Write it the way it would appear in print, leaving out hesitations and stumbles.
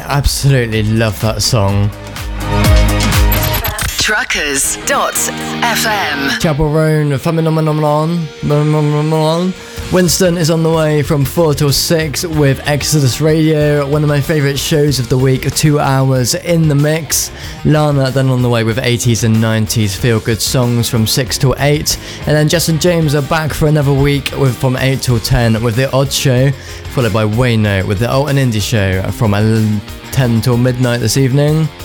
absolutely love that song. Truckers.fm. Chaperone, phenomenon. Winston is on the way from 4 till 6 with Exodus Radio, one of my favourite shows of the week, 2 hours in the mix. Lana then on the way with 80s and 90s feel-good songs from 6 till 8. And then Jess and James are back for another week from 8 till 10 with The Odd Show, followed by Wayno with the Alt and Indie Show from 10 till midnight this evening.